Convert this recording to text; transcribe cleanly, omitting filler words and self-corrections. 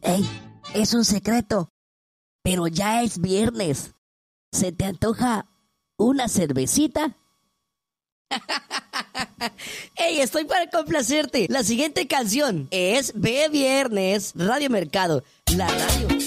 Ey, es un secreto, pero ya es viernes. ¿Se te antoja una cervecita? ¡Ey, estoy para complacerte! La siguiente canción es Ve Viernes, Radio Mercado, la radio